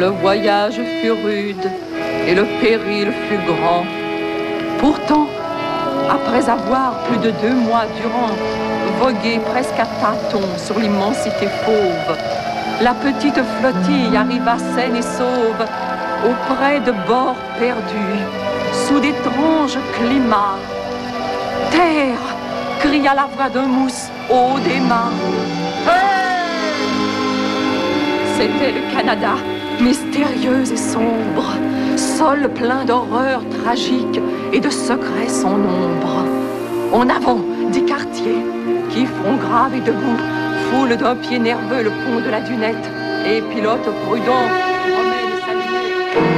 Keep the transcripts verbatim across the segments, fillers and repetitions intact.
Le voyage fut rude et le péril fut grand. Pourtant, après avoir plus de deux mois durant vogué presque à tâtons sur l'immensité fauve, la petite flottille arriva saine et sauve auprès de bords perdus, sous d'étranges climats. Terre, cria la voix d'un mousse haut des mâts. Hey! C'était le Canada, mystérieux et sombre, sol plein d'horreurs tragiques et de secrets sans nombre. En avant, dit Cartier, qui, front grave et debout, foule d'un pied nerveux le pont de la dunette, et pilote prudent, promène sa lunette.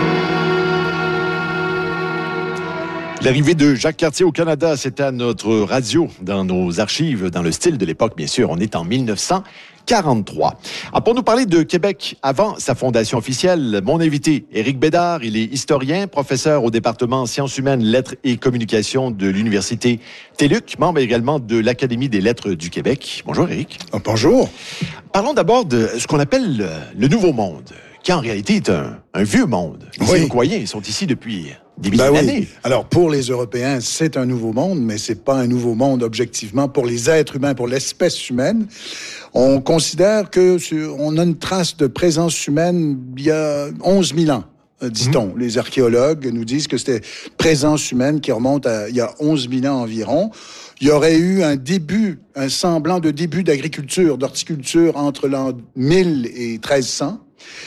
L'arrivée de Jacques Cartier au Canada, c'est à notre radio, dans nos archives, dans le style de l'époque, bien sûr. On est en mille neuf cent quarante-trois. Alors, pour nous parler de Québec avant sa fondation officielle, mon invité, Éric Bédard, il est historien, professeur au département sciences humaines, lettres et communications de l'Université T E L U C, membre également de l'Académie des lettres du Québec. Bonjour, Éric. Oh, bonjour. Parlons d'abord de ce qu'on appelle le, le Nouveau Monde, qui en réalité est un, un vieux monde. Les oui. Iroquois sont ici depuis des milliers ben d'années. Oui. Alors, pour les Européens, c'est un nouveau monde, mais c'est pas un nouveau monde objectivement pour les êtres humains, pour l'espèce humaine. On considère que sur, on a une trace de présence humaine il y a onze mille ans, dit-on. Mmh. Les archéologues nous disent que c'était présence humaine qui remonte à il y a onze mille ans environ. Il y aurait eu un début, un semblant de début d'agriculture, d'horticulture entre l'an mille et treize cents.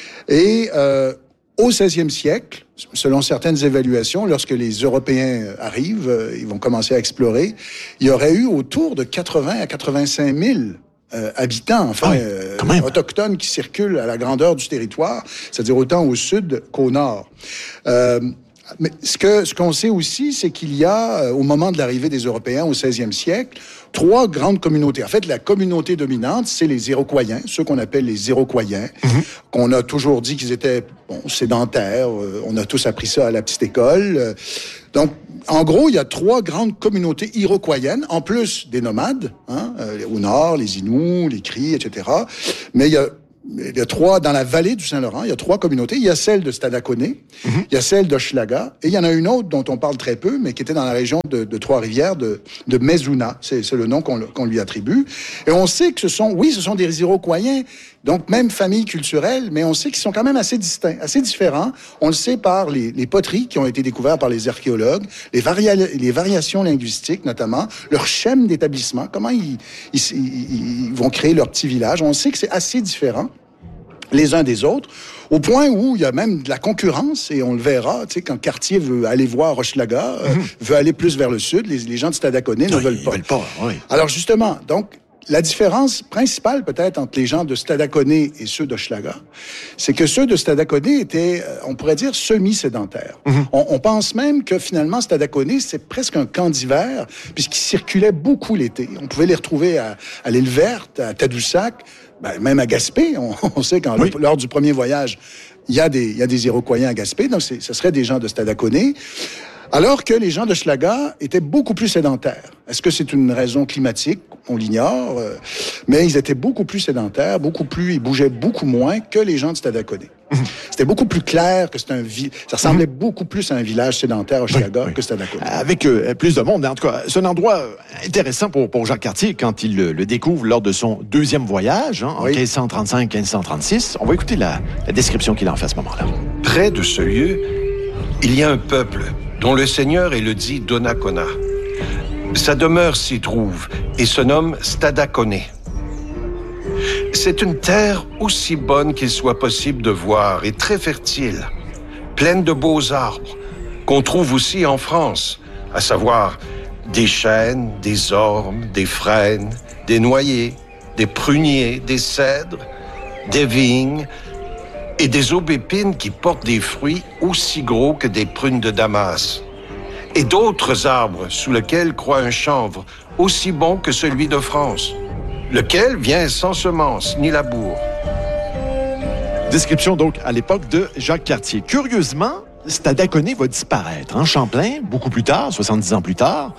Et euh, au seizième siècle, selon certaines évaluations, lorsque les Européens arrivent, euh, ils vont commencer à explorer, il y aurait eu autour de quatre-vingts à quatre-vingt-cinq mille euh, habitants, enfin, oui, euh, autochtones qui circulent à la grandeur du territoire, c'est-à-dire autant au sud qu'au nord. Euh, Mais ce que ce qu'on sait aussi, c'est qu'il y a, au moment de l'arrivée des Européens au seizième siècle, trois grandes communautés. En fait, la communauté dominante, c'est les Iroquois, ceux qu'on appelle les Iroquois, mm-hmm. qu'on a toujours dit qu'ils étaient bon, sédentaires. On a tous appris ça à la petite école. Donc, en gros, il y a trois grandes communautés iroquoiennes, en plus des nomades, hein, au nord, les Inuits, les Cris, et cetera. Mais il y a Il y a trois, dans la vallée du Saint-Laurent, il y a trois communautés. Il y a celle de Stadacone, mm-hmm. il y a celle d'Hochelaga, et il y en a une autre dont on parle très peu, mais qui était dans la région de, de Trois-Rivières, de, de Mezuna. C'est, c'est le nom qu'on, qu'on lui attribue. Et on sait que ce sont, oui, ce sont des Iroquois, donc même famille culturelle, mais on sait qu'ils sont quand même assez distincts, assez différents. On le sait par les, les poteries qui ont été découvertes par les archéologues, les, varia- les variations linguistiques notamment, leur schème d'établissement, comment ils, ils, ils, ils vont créer leur petit village. On sait que c'est assez différent les uns des autres, au point où il y a même de la concurrence, et on le verra, tu sais, quand Cartier veut aller voir Hochelaga, euh, mm-hmm. veut aller plus vers le sud, les, les gens de Stadacone ne veulent pas. Veulent pas oui. Alors justement, donc, la différence principale peut-être entre les gens de Stadacone et ceux d'Hochelaga, c'est que ceux de Stadacone étaient, on pourrait dire, semi-sédentaires. Mm-hmm. On, on pense même que finalement, Stadacone, c'est presque un camp d'hiver, puisqu'ils circulaient beaucoup l'été. On pouvait les retrouver à, à l'île Verte, à Tadoussac, ben, même à Gaspé. On, on sait qu'en oui. lors du premier voyage, il y a des, il y a des Iroquois à Gaspé, donc c'est, ce serait des gens de Stadacone. Alors que les gens de Hochelaga étaient beaucoup plus sédentaires. Est-ce que c'est une raison climatique? On l'ignore. Euh, mais ils étaient beaucoup plus sédentaires, beaucoup plus, ils bougeaient beaucoup moins que les gens de Stadacone. Mm-hmm. C'était beaucoup plus clair que c'était un vi- ça ressemblait mm-hmm. beaucoup plus à un village sédentaire Hochelaga oui, oui. que Stadacone. Avec euh, plus de monde. En tout cas, c'est un endroit intéressant pour, pour Jacques Cartier quand il le, le découvre lors de son deuxième voyage, hein, en oui. quinze cent trente-cinq quinze cent trente-six. On va écouter la, la description qu'il en fait à ce moment-là. Près de ce lieu, il y a un peuple dont le seigneur est le dit Donnacona. Sa demeure s'y trouve et se nomme Stadacone. C'est une terre aussi bonne qu'il soit possible de voir et très fertile, pleine de beaux arbres qu'on trouve aussi en France, à savoir des chênes, des ormes, des frênes, des noyers, des pruniers, des cèdres, des vignes et des aubépines qui portent des fruits aussi gros que des prunes de Damas, et d'autres arbres sous lesquels croît un chanvre aussi bon que celui de France, lequel vient sans semence ni labour. Description donc à l'époque de Jacques Cartier. Curieusement, Stadacone va disparaître. En Champlain, beaucoup plus tard, soixante-dix ans plus tard,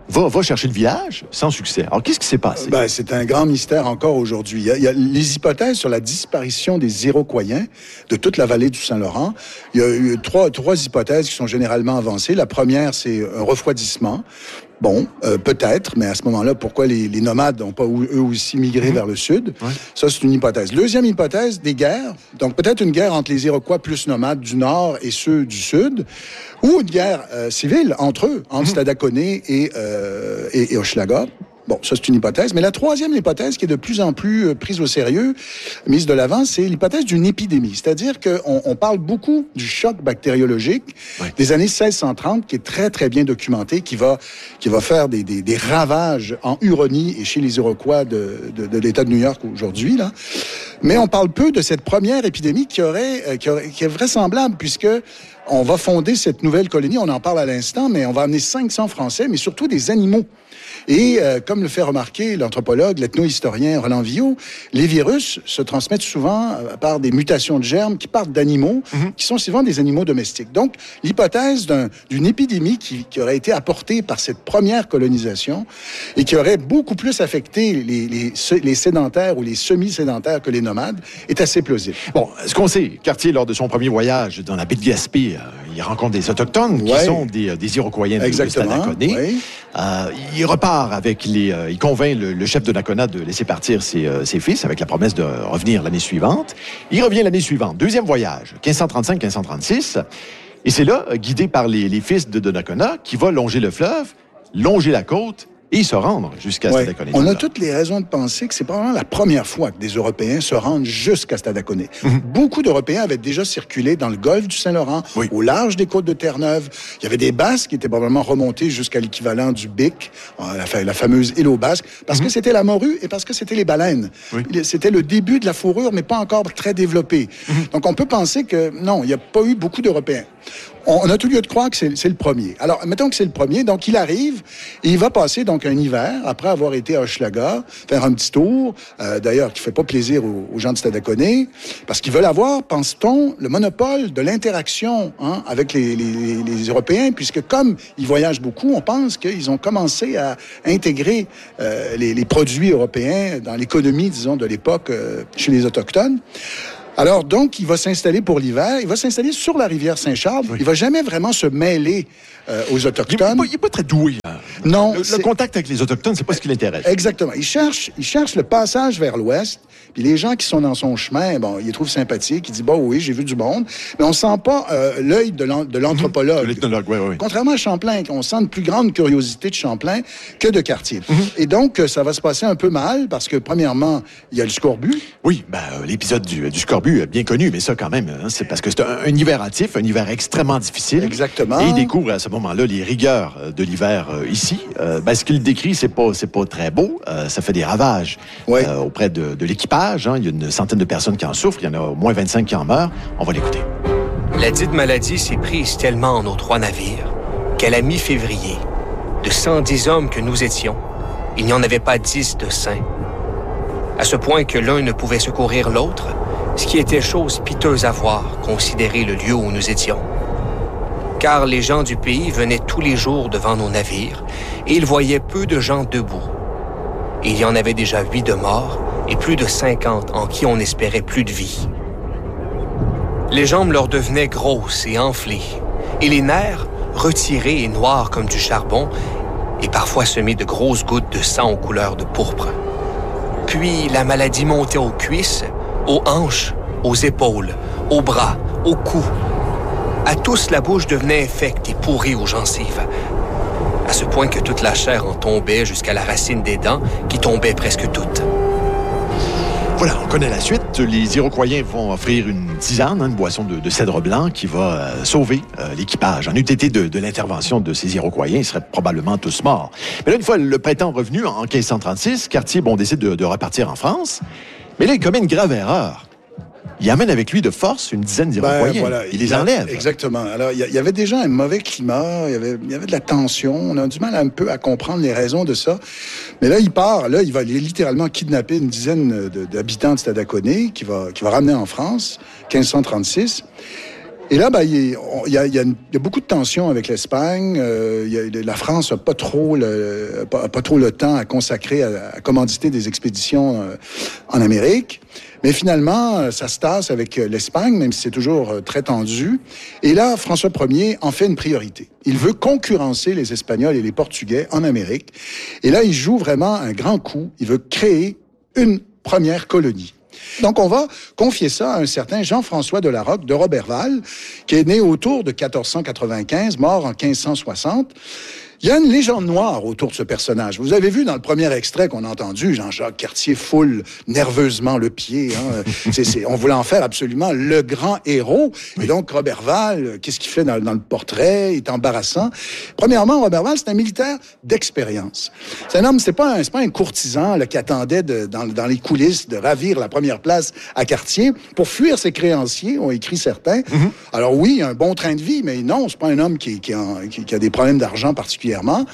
va, va chercher le village sans succès. Alors, qu'est-ce qui s'est passé? Ben, c'est un grand mystère encore aujourd'hui. Il y, a, il y a les hypothèses sur la disparition des Iroquois de toute la vallée du Saint-Laurent. Il y a eu trois, trois hypothèses qui sont généralement avancées. La première, c'est un refroidissement. Bon, euh, peut-être, mais à ce moment-là, pourquoi les, les nomades n'ont pas eux aussi migré mmh. vers le sud? Ouais. Ça, c'est une hypothèse. Deuxième hypothèse, des guerres. Donc, peut-être une guerre entre les Iroquois plus nomades du nord et ceux du sud, ou une guerre euh, civile entre eux, entre mmh. Stadacone et, euh, et, et Hochelaga. Bon, ça, c'est une hypothèse. Mais la troisième hypothèse, qui est de plus en plus prise au sérieux, mise de l'avant, c'est l'hypothèse d'une épidémie. C'est-à-dire qu'on on parle beaucoup du choc bactériologique ouais. des années seize cent trente, qui est très, très bien documenté, qui va, qui va faire des, des, des ravages en Huronie et chez les Iroquois de, de, de l'État de New York aujourd'hui, là. Mais on parle peu de cette première épidémie qui aurait, qui aurait, qui est vraisemblable, puisque on va fonder cette nouvelle colonie, on en parle à l'instant, mais on va amener cinq cents Français, mais surtout des animaux. Et euh, comme le fait remarquer l'anthropologue, l'ethno-historien Roland Villot, les virus se transmettent souvent euh, par des mutations de germes qui partent d'animaux, mm-hmm. qui sont souvent des animaux domestiques. Donc, l'hypothèse d'un, d'une épidémie qui, qui aurait été apportée par cette première colonisation et qui aurait beaucoup plus affecté les, les, les sédentaires ou les semi-sédentaires que les nomades est assez plausible. Bon, ce qu'on sait, Cartier, lors de son premier voyage dans la baie de Gaspé, euh, il rencontre des Autochtones ouais. qui sont des, des Iroquois de Stadacone. Oui. Euh, il repart avec les... Euh, il convainc le, le chef de Nakona de laisser partir ses, euh, ses fils avec la promesse de revenir l'année suivante. Il revient l'année suivante. Deuxième voyage, quinze cent trente-cinq quinze cent trente-six. Et c'est là, guidé par les, les fils de Donnacona, qui va longer le fleuve, longer la côte et se rendre jusqu'à ouais. Stadacone. On a toutes les raisons de penser que c'est probablement la première fois que des Européens se rendent jusqu'à Stadacone. Mm-hmm. Beaucoup d'Européens avaient déjà circulé dans le golfe du Saint-Laurent, oui. au large des côtes de Terre-Neuve. Il y avait des Basques qui étaient probablement remontés jusqu'à l'équivalent du Bic, la, la fameuse île aux Basques, parce mm-hmm. que c'était la morue et parce que c'était les baleines. Oui. C'était le début de la fourrure, mais pas encore très développé. Mm-hmm. Donc on peut penser que non, il n'y a pas eu beaucoup d'Européens. On a tout lieu de croire que c'est, c'est le premier. Alors, mettons que c'est le premier. Donc, il arrive et il va passer donc un hiver, après avoir été à Hochelaga, faire un petit tour, euh, d'ailleurs, qui fait pas plaisir aux, aux gens de Stadacone, parce qu'ils veulent avoir, pense-t-on, le monopole de l'interaction hein, avec les, les, les Européens, puisque comme ils voyagent beaucoup, on pense qu'ils ont commencé à intégrer euh, les, les produits européens dans l'économie, disons, de l'époque euh, chez les Autochtones. Alors, donc, il va s'installer pour l'hiver. Il va s'installer sur la rivière Saint-Charles. Oui. Il va jamais vraiment se mêler euh, aux Autochtones. Il n'est pas, pas très doué. Hein. Non. Le, le contact avec les Autochtones, c'est pas ce qui l'intéresse. Exactement. Il cherche, il cherche le passage vers l'ouest. Puis les gens qui sont dans son chemin, bon, il les trouve sympathiques. Il dit, bon, oui, j'ai vu du monde. Mais on sent pas euh, l'œil de, l'an, de l'anthropologue. Mmh. L'ethnologue, oui, oui. Contrairement à Champlain, on sent une plus grande curiosité de Champlain que de Cartier. Mmh. Et donc, ça va se passer un peu mal parce que, premièrement, il y a le scorbut. Oui, ben, euh, l'épisode du, du scorbut, bien connu, mais ça, quand même, hein, c'est parce que c'est un, un hiver hâtif, un hiver extrêmement difficile. Exactement. Et il découvre à ce moment-là les rigueurs de l'hiver euh, ici. Euh, ben, ce qu'il décrit, c'est pas, c'est pas très beau. Euh, ça fait des ravages oui. euh, auprès de, de l'équipage. Hein. Il y a une centaine de personnes qui en souffrent. Il y en a au moins vingt-cinq qui en meurent. On va l'écouter. La dite maladie s'est prise tellement en nos trois navires qu'à la mi-février, de cent dix hommes que nous étions, il n'y en avait pas dix de sains. À ce point que l'un ne pouvait secourir l'autre, ce qui était chose piteuse à voir, considéré le lieu où nous étions. Car les gens du pays venaient tous les jours devant nos navires et ils voyaient peu de gens debout. Il y en avait déjà huit de morts et plus de cinquante en qui on espérait plus de vie. Les jambes leur devenaient grosses et enflées, et les nerfs, retirés et noirs comme du charbon, et parfois semés de grosses gouttes de sang aux couleurs de pourpre. Puis la maladie montait aux cuisses, aux hanches, aux épaules, aux bras, au cou. À tous, la bouche devenait infecte et pourrie aux gencives, à ce point que toute la chair en tombait jusqu'à la racine des dents, qui tombaient presque toutes. Voilà, on connaît la suite. Les Iroquois vont offrir une tisane, hein, une boisson de, de cèdre blanc qui va euh, sauver euh, l'équipage. En eût été de, de l'intervention de ces Iroquois, ils seraient probablement tous morts. Mais là, une fois le printemps revenu, en quinze cent trente-six, Cartier bon, décide de, de repartir en France. Mais là, il commet une grave erreur. Il amène avec lui de force une dizaine d'Iroquois. Ben, voilà, il les enlève. Exactement. Alors, il y avait déjà un mauvais climat, il y avait, il y avait de la tension. On a du mal un peu à comprendre les raisons de ça. Mais là, il part, là, il va littéralement kidnapper une dizaine de, d'habitants de Stadacone, qui va, qui va ramener en France, quinze cent trente-six. Et là, ben, il y, a, il, y a, il y a beaucoup de tensions avec l'Espagne. Euh, il y a, la France n'a pas trop le, pas, pas trop le temps à consacrer à, à commanditer des expéditions euh, en Amérique. Mais finalement, ça se tasse avec l'Espagne, même si c'est toujours euh, très tendu. Et là, François Ier en fait une priorité. Il veut concurrencer les Espagnols et les Portugais en Amérique. Et là, il joue vraiment un grand coup. Il veut créer une première colonie. Donc, on va confier ça à un certain Jean-François de La Roque de Roberval, qui est né autour de quatorze cent quatre-vingt-quinze, mort en quinze cent soixante. Il y a une légende noire autour de ce personnage. Vous avez vu dans le premier extrait qu'on a entendu, Jean-Jacques Cartier foule nerveusement le pied. Hein. c'est, c'est, on voulait en faire absolument le grand héros. Et donc, Roberval, qu'est-ce qu'il fait dans, dans le portrait? Il est embarrassant. Premièrement, Roberval, c'est un militaire d'expérience. C'est un homme, c'est pas un, c'est pas un courtisan là, qui attendait de, dans, dans les coulisses de ravir la première place à Cartier pour fuir ses créanciers, ont écrit certains. Mm-hmm. Alors oui, un bon train de vie, mais non, c'est pas un homme qui, qui, a, qui, qui a des problèmes d'argent particuliers.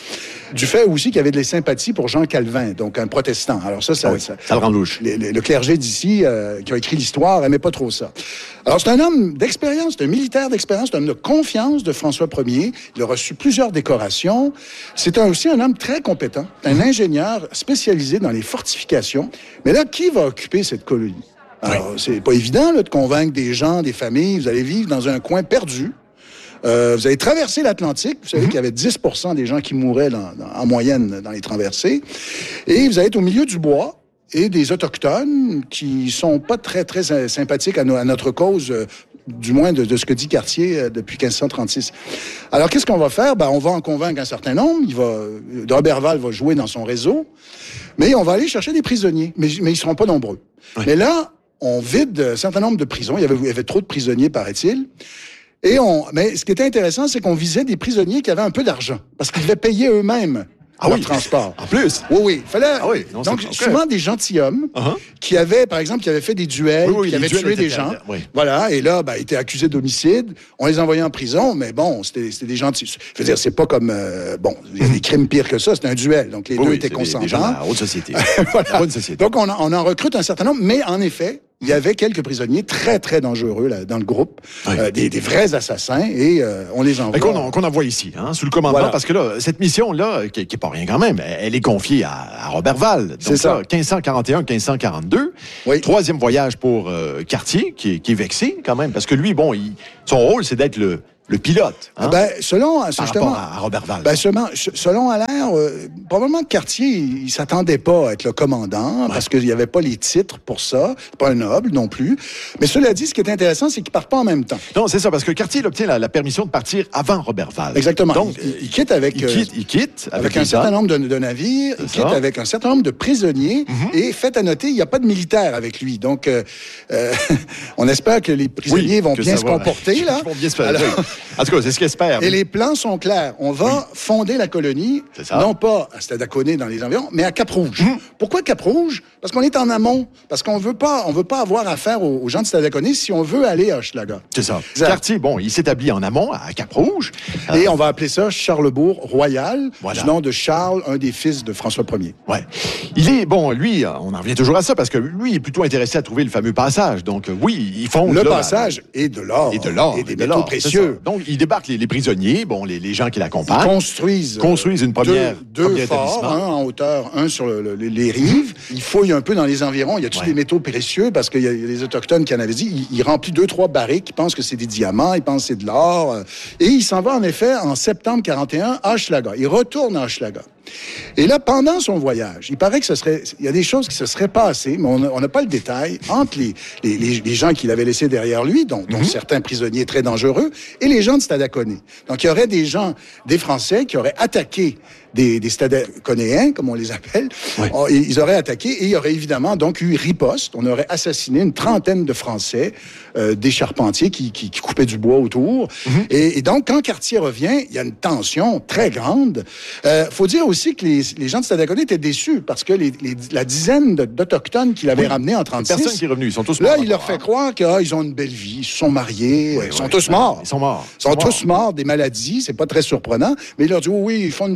Du fait aussi qu'il y avait des sympathies pour Jean Calvin, donc un protestant. Alors ça, ça, ah oui, ça, ça le rend louche. Le, le, le clergé d'ici, euh, qui a écrit l'histoire, n'aimait pas trop ça. Alors c'est un homme d'expérience, c'est un militaire d'expérience, c'est un homme de confiance de François Ier. Il a reçu plusieurs décorations. C'est un, aussi un homme très compétent, un ingénieur spécialisé dans les fortifications. Mais là, qui va occuper cette colonie? Alors, oui. C'est pas évident là, de convaincre des gens, des familles. Vous allez vivre dans un coin perdu. Euh, vous avez traversé l'Atlantique. Vous savez mm-hmm. qu'il y avait dix pour cent des gens qui mouraient dans, dans, en moyenne dans les traversées. Et vous allez être au milieu du bois et des Autochtones qui sont pas très, très sympathiques à, no, à notre cause, euh, du moins de, de ce que dit Cartier euh, depuis quinze cent trente-six. Alors, qu'est-ce qu'on va faire? Ben, on va en convaincre un certain nombre. Il va, de Roberval va jouer dans son réseau. Mais on va aller chercher des prisonniers. Mais, mais ils seront pas nombreux. Oui. Mais là, on vide un certain nombre de prisons. Il y avait, il y avait trop de prisonniers, paraît-il. Et on, mais ce qui était intéressant, c'est qu'on visait des prisonniers qui avaient un peu d'argent, parce qu'ils devaient payer eux-mêmes ah leur oui. transport. En plus? Oui, oui. Fallait, ah oui. Non, donc, c'est... souvent des gentilshommes uh-huh. qui avaient, par exemple, qui avaient fait des duels, oui, oui, qui avaient tué des gens. Oui. Voilà. Et là, ben, ils étaient accusés d'homicide. On les envoyait en prison, mais bon, c'était, c'était des gentils. Je veux dire, c'est pas comme, euh, bon, il y a des crimes pires que ça. C'était un duel. Donc, les oui, deux oui, étaient consentants. Des gens de la haute société. Voilà. Haute société. Donc, on, on en recrute un certain nombre, mais en effet, il y avait quelques prisonniers très, très dangereux là, dans le groupe, oui. euh, des, des vrais assassins, et euh, on les envoie. Et qu'on, qu'on envoie ici, hein, sous le commandement, voilà. Parce que là, cette mission-là, qui n'est pas rien quand même, elle est confiée à, à Roberval. Donc c'est ça. Là, quinze cent quarante et un quinze cent quarante-deux. Oui. Troisième voyage pour euh, Cartier, qui, qui est vexé quand même, parce que lui, bon, il, son rôle, c'est d'être le... Le pilote. Hein? Ben, selon, par justement, rapport à Roberval. Ben, selon, selon Allaire, euh, probablement que Cartier, il, il s'attendait pas à être le commandant, ouais. parce qu'il n'y avait pas les titres pour ça, pas un noble non plus. Mais cela dit, ce qui est intéressant, c'est qu'ils partent pas en même temps. Non, c'est ça, parce que Cartier, il obtient la, la permission de partir avant Roberval. Exactement. Donc, il, il quitte avec... Il quitte, il quitte avec, avec un certain nombre de, de navires, c'est il quitte ça. Avec un certain nombre de prisonniers, mm-hmm. et fait à noter, il n'y a pas de militaires avec lui. Donc, euh, euh, on espère que les prisonniers oui, vont bien se va, comporter, là. Ils vont bien se faire. Alors, en tout cas, c'est ce qu'espère. Et les plans sont clairs. On va oui. fonder la colonie, non pas à Stadaconé dans les environs, mais à Cap-Rouge. Mmh. Pourquoi Cap-Rouge? Parce qu'on est en amont. Parce qu'on veut pas, on veut pas avoir affaire aux, aux gens de Stadaconé si on veut aller à Hochelaga. C'est ça. Exact. Cartier, bon, il s'établit en amont, à Cap-Rouge. Et euh... on va appeler ça Charlesbourg Royal, voilà. du nom de Charles, un des fils de François Ier. Ouais. Il est, bon, lui, on en revient toujours à ça, parce que lui, il est plutôt intéressé à trouver le fameux passage. Donc, oui, ils font... Le là, passage là, et de l'or. Et de l'or. Et des métaux précieux. Donc, il débarque les, les prisonniers, bon, les, les gens qui l'accompagnent. Ils construisent, construisent une première, deux, deux forts, un en hauteur, un sur le, le, les rives. Ils fouillent un peu dans les environs. Il y a tous ouais. des métaux précieux, parce qu'il y a les Autochtones qui en avaient dit. Il, il remplit deux, trois barriques. Ils pensent que c'est des diamants. Ils pensent que c'est de l'or. Et il s'en va, en effet, en septembre quarante et un, à Hochelaga. Il retourne à Hochelaga. Et là, pendant son voyage, il paraît que ce serait... Il y a des choses qui se seraient passées, mais on n'a pas le détail, entre les, les, les, les gens qu'il avait laissés derrière lui, dont, dont mm-hmm. certains prisonniers très dangereux, et les gens de Stadaconé. Donc, il y aurait des gens, des Français, qui auraient attaqué des, des Stadaconéens, comme on les appelle. Oui. Ils auraient attaqué, et il y aurait évidemment donc eu riposte. On aurait assassiné une trentaine de Français, euh, des charpentiers qui, qui, qui coupaient du bois autour. Mm-hmm. Et, et donc, quand Cartier revient, il y a une tension très grande. Euh, faut dire aussi que les, les gens de Stadaconé étaient déçus, parce que les, les, la dizaine de, d'Autochtones qu'il avait oui. ramenés en trente-six... Personne qui est revenu, ils sont tous morts. Là, il leur fait croire qu'ils ah, ont une belle vie, ils se sont mariés, oui, ils sont oui. tous morts. Ils sont morts. Ils sont, sont tous morts, morts des maladies, c'est pas très surprenant, mais il leur dit, oui, oui, ils font une belle vie,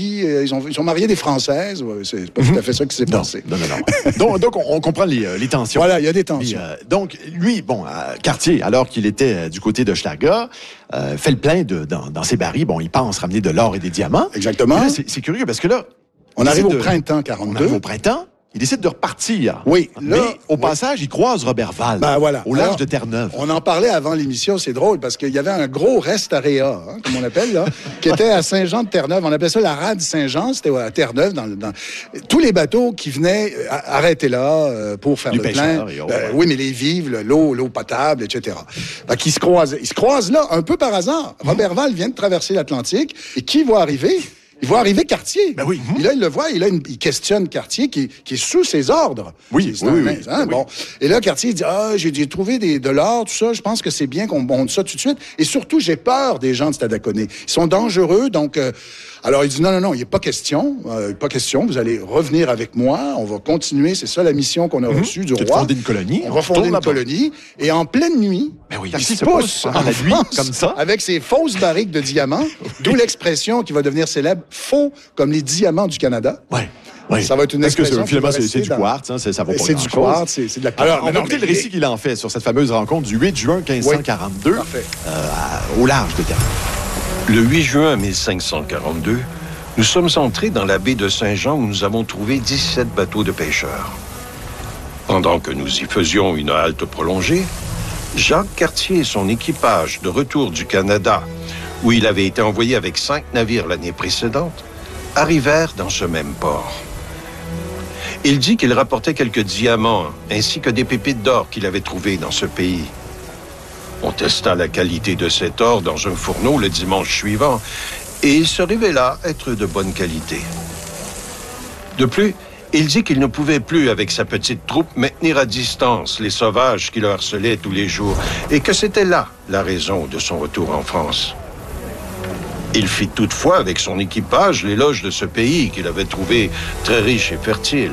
Italie. Euh, ils, ont, ils ont marié des Françaises. Ouais, c'est pas mm-hmm. tout à fait ça qui s'est non, passé. Non, non, non. donc, donc, on, on comprend les, les tensions. Voilà, il y a des tensions. Et, euh, donc, lui, bon, euh, Cartier, alors qu'il était euh, du côté de Schlaga, euh, fait le plein de, dans, dans ses barils. Bon, il pense ramener de l'or et des diamants. Exactement. Là, c'est, c'est curieux parce que là... On arrive au de, printemps quarante-deux. On arrive au printemps. Il décide de repartir. Oui. Là, mais au oui. passage, il croise Roberval. Ben voilà. Au large Alors, de Terre-Neuve. On en parlait avant l'émission, c'est drôle, parce qu'il y avait un gros reste area, hein, comme on appelle, là, qui était à Saint-Jean-de-Terre-Neuve. On appelait ça la rade Saint-Jean, c'était à Terre-Neuve. Dans, dans... Tous les bateaux qui venaient euh, arrêter là euh, pour faire du le pêcheur, plein. Et oh, euh, ouais. Oui, mais les vivres, l'eau, l'eau potable, et cetera. Donc, ils se croisent, ils se croisent là, un peu par hasard. Mmh. Roberval vient de traverser l'Atlantique, et qui va arriver? Il voit arriver Cartier. Ben oui. Et là, il le voit, il, a une, il questionne Cartier qui, qui est sous ses ordres. Oui, c'est oui, oui, un, oui, hein, oui. Bon. Et là, Cartier dit, ah, j'ai, j'ai trouvé des, de l'or, tout ça, je pense que c'est bien qu'on monte ça tout de suite. Et surtout, j'ai peur des gens de Stadaconé. Ils sont dangereux, donc... Euh, alors, il dit, non, non, non, il n'est pas question, euh, pas question, vous allez revenir avec moi, on va continuer, c'est ça la mission qu'on a mmh. reçue du c'est roi. fonder une colonie. On va fonder une là-bas. colonie, et en pleine nuit, ben oui, il se pousse pousse en la nuit, comme ça. avec ses fausses barriques de diamants, oui. D'où l'expression qui va devenir célèbre, faux comme les diamants du Canada. Oui. Oui. Ça va être une Parce que expression finalement, c'est, c'est du dans... quartz, hein, c'est, ça vaut pas c'est grand-chose. du quartz, c'est, c'est de la quartz. Alors, on va écouter le récit qu'il en fait sur cette fameuse rencontre du huit juin quinze cent quarante-deux, oui. euh, à, au large de Terre-Neuve. Le huit juin mille cinq cent quarante-deux, nous sommes entrés dans la baie de Saint-Jean où nous avons trouvé dix-sept bateaux de pêcheurs. Pendant que nous y faisions une halte prolongée, Jacques Cartier et son équipage de retour du Canada, où il avait été envoyé avec cinq navires l'année précédente, arrivèrent dans ce même port. Il dit qu'il rapportait quelques diamants ainsi que des pépites d'or qu'il avait trouvées dans ce pays. On testa la qualité de cet or dans un fourneau le dimanche suivant et il se révéla être de bonne qualité. De plus, il dit qu'il ne pouvait plus, avec sa petite troupe, maintenir à distance les sauvages qui le harcelaient tous les jours et que c'était là la raison de son retour en France. Il fit toutefois avec son équipage l'éloge de ce pays qu'il avait trouvé très riche et fertile.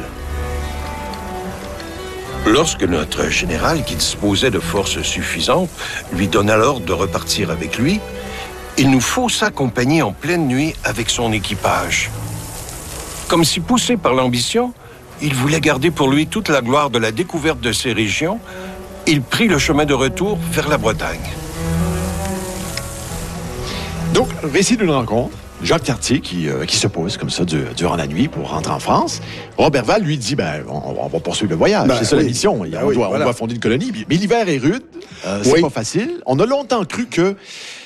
Lorsque notre général, qui disposait de forces suffisantes, lui donna l'ordre de repartir avec lui, il nous faut s'accompagner en pleine nuit avec son équipage. Comme si poussé par l'ambition, il voulait garder pour lui toute la gloire de la découverte de ces régions. Il prit le chemin de retour vers la Bretagne. Donc, récit d'une rencontre. Jacques Cartier qui, euh, qui se pose comme ça du, durant la nuit pour rentrer en France. Roberval lui dit, ben, on, on va poursuivre le voyage. Ben, c'est ça oui. la mission. Ben on, oui, doit, voilà. on doit fonder une colonie. Mais l'hiver est rude. Euh, c'est oui. pas facile. On a longtemps cru que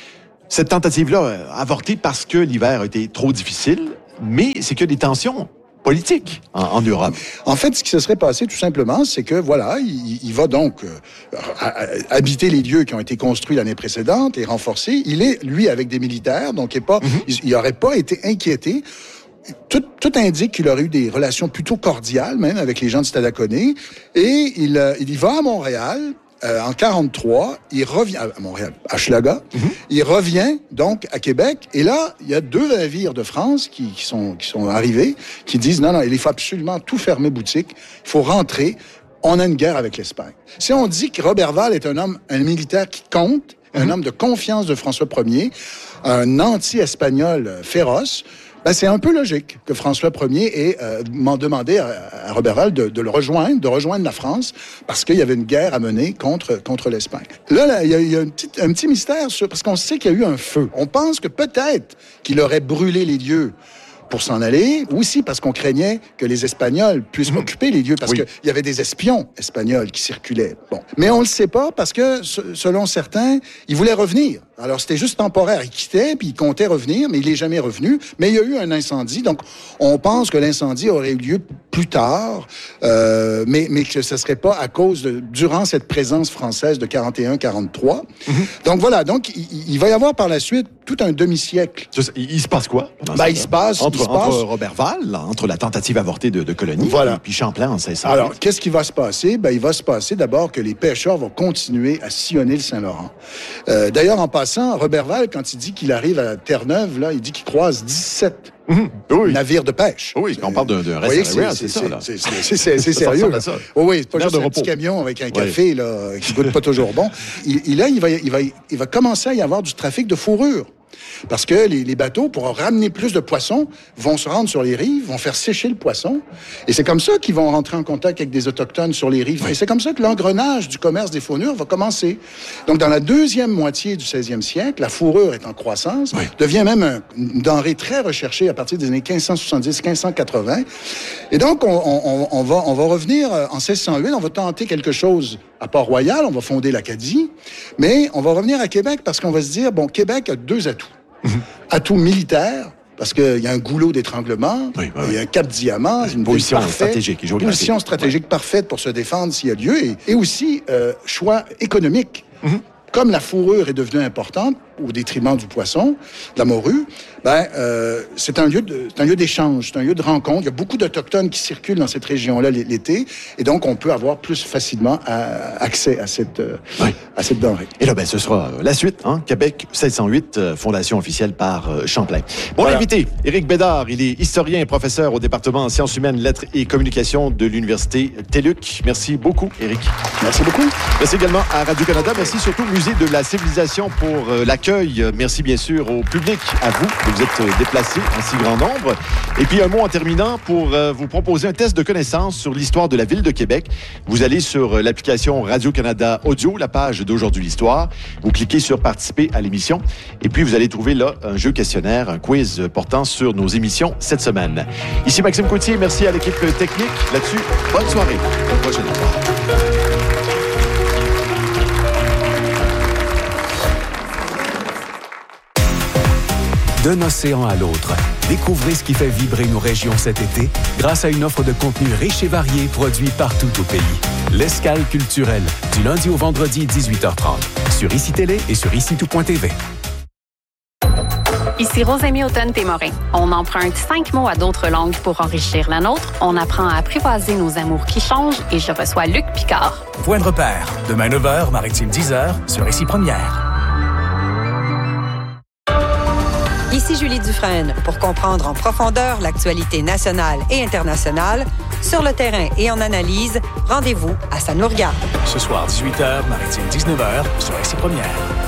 cette tentative-là a avorté parce que l'hiver a été trop difficile. Mais c'est que des tensions politiques en, en Europe. En fait, ce qui se serait passé, tout simplement, c'est que, voilà, il, il va donc euh, habiter les lieux qui ont été construits l'année précédente et renforcés. Il est, lui, avec des militaires, donc il pas, mm-hmm. il n'aurait pas été inquiété. Tout, tout indique qu'il aurait eu des relations plutôt cordiales, même, avec les gens de Stadaconé. Et il, euh, il y va à Montréal. Euh, en quarante-trois, il revient à Montréal, à Schlaga. Mm-hmm. Il revient donc à Québec. Et là, il y a deux navires de France qui, qui, sont, qui sont arrivés, qui disent non, non, il faut absolument tout fermer boutique. Il faut rentrer. On a une guerre avec l'Espagne. Si on dit que Roberval est un homme, un militaire qui compte, mm-hmm. un homme de confiance de François Ier, un anti-espagnol féroce, ben, c'est un peu logique que François Ier ait euh, demandé à, à Roberval de, de le rejoindre, de rejoindre la France, parce qu'il y avait une guerre à mener contre, contre l'Espagne. Là, là, il y a, il y a un, petit, un petit mystère, sur, parce qu'on sait qu'il y a eu un feu. On pense que peut-être qu'il aurait brûlé les lieux pour s'en aller, ou aussi parce qu'on craignait que les Espagnols puissent mmh. occuper les lieux, parce oui. qu'il y avait des espions espagnols qui circulaient. Bon. Mais on ne le sait pas, parce que, selon certains, il voulait revenir. Alors, c'était juste temporaire. Il quittait, puis il comptait revenir, mais il n'est jamais revenu. Mais il y a eu un incendie, donc on pense que l'incendie aurait eu lieu plus tard, euh, mais, mais que ce ne serait pas à cause de... durant cette présence française de quarante et un quarante-trois. Mm-hmm. Donc voilà, donc il, il va y avoir par la suite tout un demi-siècle. Il, il se passe quoi? Ben, il se passe... Entre, il se entre passe... Roberval, entre la tentative avortée de, de colonie, voilà. et puis Champlain en seize cent. Alors, qu'est-ce qui va se passer? Ben, il va se passer d'abord que les pêcheurs vont continuer à sillonner le Saint-Laurent. Euh, d'ailleurs, en passant, Roberval, quand il dit qu'il arrive à Terre-Neuve, là, il dit qu'il croise dix-sept mmh. oui. navires de pêche. Oui, on parle d'un, d'un reste à c'est, c'est ça. Là. C'est, c'est, c'est, c'est sérieux. Là. Oui, oui, c'est pas juste un repos. Petit camion avec un café oui. là, qui goûte pas toujours bon. Il, il, là, il va, il, va, il va commencer à y avoir du trafic de fourrure. Parce que les, les bateaux, pour ramener plus de poissons, vont se rendre sur les rives, vont faire sécher le poisson. Et c'est comme ça qu'ils vont rentrer en contact avec des autochtones sur les rives. Oui. Et c'est comme ça que l'engrenage du commerce des fourrures va commencer. Donc, dans la deuxième moitié du seizième siècle, la fourrure est en croissance, oui. devient même un, une denrée très recherchée à partir des années quinze cent soixante-dix, quinze cent quatre-vingts. Et donc, on, on, on, va, on va revenir en seize cent huit, on va tenter quelque chose à Port-Royal, on va fonder l'Acadie, mais on va revenir à Québec parce qu'on va se dire, bon, Québec a deux atouts. Mm-hmm. Atout militaire, parce qu'il y a un goulot d'étranglement, oui, oui, il y a un cap diamant, une position stratégique, une position stratégique oui. parfaite pour se défendre s'il y a lieu, et, et aussi euh, choix économique. Mm-hmm. Comme la fourrure est devenue importante au détriment du poisson, de la morue, ben euh, c'est un lieu de, c'est un lieu d'échange, c'est un lieu de rencontre. Il y a beaucoup d'Autochtones qui circulent dans cette région-là l'été, et donc on peut avoir plus facilement à, accès à cette, euh, oui. à cette denrée. Et là, ben, ce sera la suite, hein? Québec sept cent huit, euh, fondation officielle par euh, Champlain. Bon, voilà. L'invité, Éric Bédard, il est historien et professeur au département en sciences humaines, lettres et communications de l'Université T E L U C. Merci beaucoup, Éric. Merci beaucoup. Merci également à Radio-Canada. Merci surtout au Musée de la Civilisation pour euh, l'accueil. Merci bien sûr au public, à vous, que vous êtes déplacés en si grand nombre. Et puis un mot en terminant pour euh, vous proposer un test de connaissance sur l'histoire de la ville de Québec. Vous allez sur l'application Radio-Canada Audio, la page d'Aujourd'hui l'Histoire. Vous cliquez sur Participer à l'émission. Et puis vous allez trouver là un jeu questionnaire, un quiz portant sur nos émissions cette semaine. Ici Maxime Coutier, merci à l'équipe technique. Là-dessus, bonne soirée. À la prochaine fois. D'un océan à l'autre, découvrez ce qui fait vibrer nos régions cet été grâce à une offre de contenu riche et varié produit partout au pays. L'Escale culturelle, du lundi au vendredi, dix-huit heures trente, sur I C I Télé et sur ici tout point t v. Ici Rosémie Automne-Témorin. On emprunte cinq mots à d'autres langues pour enrichir la nôtre. On apprend à apprivoiser nos amours qui changent et je reçois Luc Picard. Point de repère, demain neuf heures, Maritime dix heures, sur Ici Première. Ici Julie Dufresne. Pour comprendre en profondeur l'actualité nationale et internationale, sur le terrain et en analyse, rendez-vous à Ça nous regarde. Ce soir, dix-huit heures, Maritime dix-neuf heures, sur Ici Première.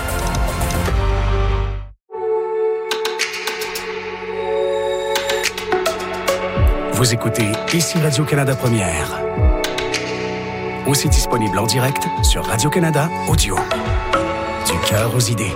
Vous écoutez Ici Radio-Canada Première. Aussi disponible en direct sur Radio-Canada Audio. Du cœur aux idées.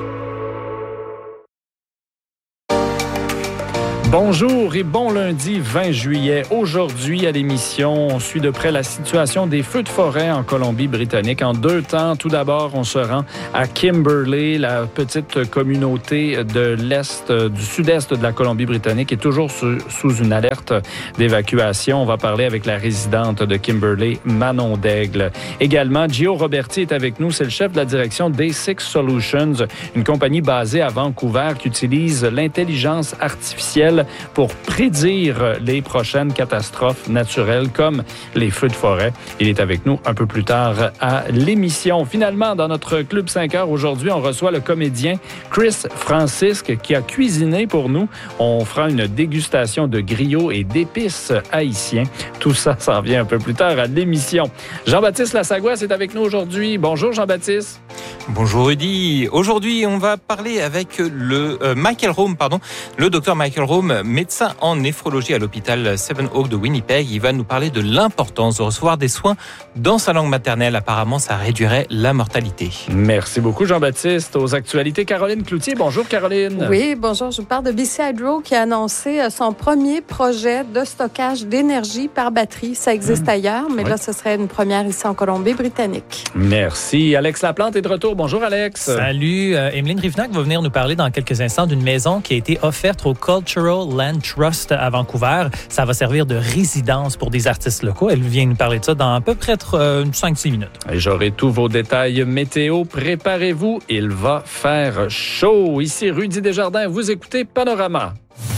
Bonjour et bon lundi vingt juillet. Aujourd'hui à l'émission, on suit de près la situation des feux de forêt en Colombie-Britannique. En deux temps, tout d'abord, on se rend à Kimberley, la petite communauté de l'Est, du sud-est de la Colombie-Britannique est toujours sous, sous une alerte d'évacuation. On va parler avec la résidente de Kimberley, Manon Daigle. Également, Gio Roberti est avec nous. C'est le chef de la direction d'A six Solutions, une compagnie basée à Vancouver qui utilise l'intelligence artificielle pour prédire les prochaines catastrophes naturelles comme les feux de forêt. Il est avec nous un peu plus tard à l'émission. Finalement, dans notre Club cinq heures, aujourd'hui, on reçoit le comédien Chris Francisque qui a cuisiné pour nous. On fera une dégustation de griots et d'épices haïtiens. Tout ça s'en vient un peu plus tard à l'émission. Jean-Baptiste Lasagouas est avec nous aujourd'hui. Bonjour Jean-Baptiste. Bonjour Rudy. Aujourd'hui, on va parler avec le euh, Michael Rome, pardon, le docteur Michael Rome, médecin en néphrologie à l'hôpital Seven Oaks de Winnipeg. Il va nous parler de l'importance de recevoir des soins dans sa langue maternelle. Apparemment, ça réduirait la mortalité. Merci beaucoup Jean-Baptiste. Aux actualités, Caroline Cloutier. Bonjour Caroline. Oui, bonjour. Je vous parle de B C Hydro qui a annoncé son premier projet de stockage d'énergie par batterie. Ça existe mmh. ailleurs, mais oui. là, ce serait une première ici en Colombie-Britannique. Merci. Alex Laplante est de retour. Bonjour Alex. Salut. Euh, Emeline Rivnac va venir nous parler dans quelques instants d'une maison qui a été offerte au Cultural Land Trust à Vancouver. Ça va servir de résidence pour des artistes locaux. Elle vient nous parler de ça dans à peu près euh, cinq six minutes. Et j'aurai tous vos détails météo. Préparez-vous, il va faire chaud. Ici Rudy Desjardins, vous écoutez Panorama.